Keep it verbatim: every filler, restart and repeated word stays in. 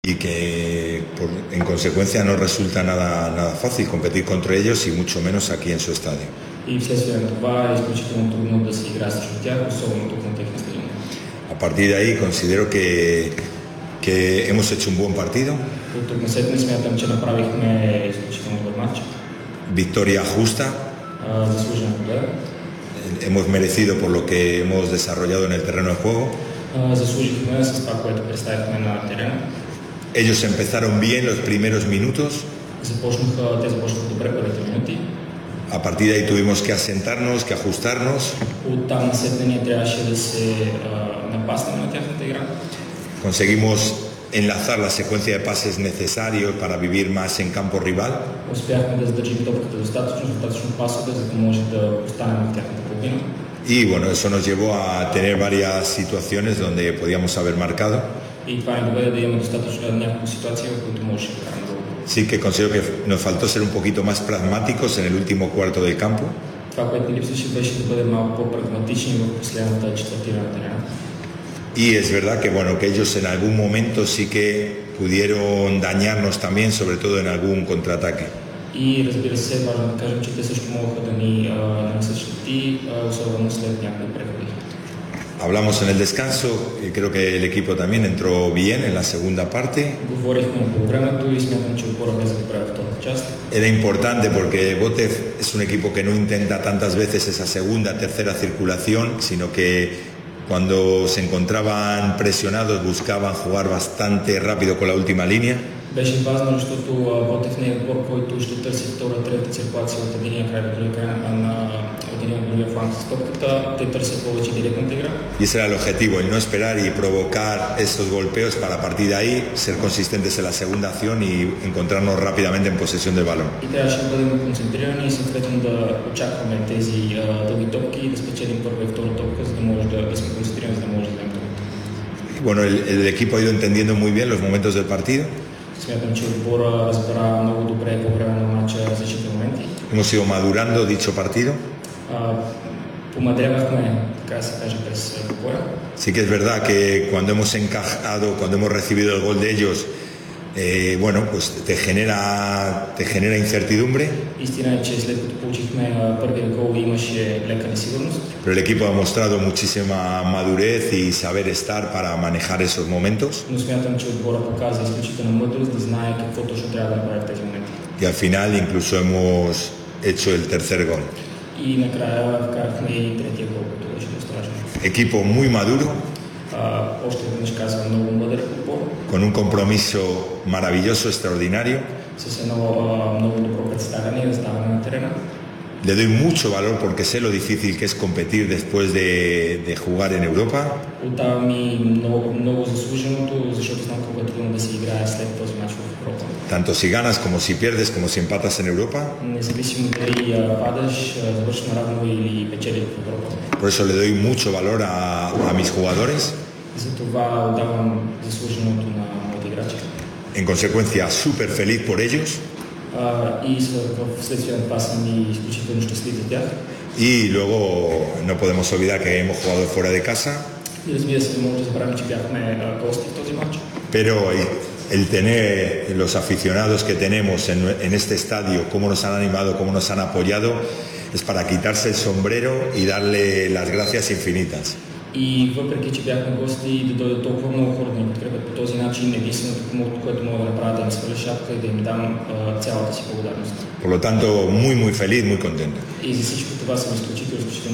y que por, en consecuencia no resulta nada, nada fácil competir contra ellos y mucho menos aquí en su estadio. A partir de ahí considero que, que hemos hecho un buen partido. Victoria justa. Hemos merecido por lo que hemos desarrollado en el terreno de juego. Ellos empezaron bien los primeros minutos. A partir de ahí tuvimos que asentarnos, que ajustarnos. Conseguimos enlazar la secuencia de pases necesarios para vivir más en campo rival. Y bueno, eso nos llevó a tener varias situaciones donde podíamos haber marcado. Sí que considero que nos faltó ser un poquito más pragmáticos en el último cuarto del campo. Y es verdad que bueno, que ellos en algún momento sí que pudieron dañarnos también, sobre todo en algún contraataque. И разбира се, важно да кажем, че те също могат да ни насъщат и особено след някои преходи. Hablamos en el descanso y creo que el equipo también entró bien en la segunda parte. Говорихме по времето и смятам, че отбора влезе добре в втората част. Era importante porque Botev es un equipo que no intenta tantas veces esa segunda, tercera circulación, sino que cuando se encontraban presionados buscaban jugar bastante rápido con la última línea. Беше важно, защото Ботев не е отбор, който ще търси втора, трета циркулация от единия край до другия край на единия другия фланг с топката. Те търсят повече директната игра. Y ese era el objetivo, el no esperar y provocar esos golpeos para a partir de ahí ser consistentes en la segunda acción y encontrarnos rápidamente en posesión del balón. И трябваше да бъдем концентрирани и съответно да очакваме тези дълги топки и да спечелим първа и втора топка, за да може да, да сме концентрирани, за да може да вземем топката. Bueno, el, el equipo ha ido entendiendo muy bien los momentos del partido. Смятам, че отбора разбра много добре по време на матча различните моменти. Hemos ido madurando dicho partido. Помадрявахме, така да се каже, през боя. Sí que es verdad que cuando hemos encajado, cuando hemos recibido el gol de ellos, eh, bueno, pues te genera, te genera incertidumbre. Истина е, че след като получихме първия гол имаше лека несигурност. Pero el equipo ha mostrado muchísima madurez y saber estar para manejar esos momentos. Но смятам, че отбора показа изключителна мъдрост да знае какво точно трябва да направи в тези моменти. Y al final incluso hemos hecho el tercer gol. И накрая вкарахме и третия гол, който беше страшно. Equipo muy maduro. Още веднъж казвам, много мъдър отбор. Con un compromiso maravilloso, extraordinario. С едно много добро представяне и раздаване на терена. Le doy mucho valor porque sé lo difícil que es competir después de, de jugar en Europa. Отдавам ми много, много заслуженото, защото знам колко е трудно да се играе след този мач в Европа. Tanto si ganas como si pierdes, como si empatas en Europa. Независимо дали падаш, завършиш наравно или печелиш в Европа. Por eso le doy mucho valor a, a mis jugadores. Затова отдавам заслуженото на моите играчи. En consecuencia, súper feliz por ellos. И вследствие на това съм и изключително щастлив за тях. Y luego no podemos olvidar que hemos jugado fuera de casa. И разбира се, не може да забравим, че бяхме гости в този матч. Pero el tener los aficionados que tenemos en, en este estadio, cómo nos han animado, cómo nos han apoyado, es para quitarse el sombrero y darle las gracias infinitas. И въпреки, че бяхме гости, да дойдат толкова много хора да ни подкрепят по този начин, единственото, което мога да направя, да им сваля шапка и да им дам цялата си благодарност. Por lo tanto, muy, muy feliz, muy contento. И за всичко това съм изключително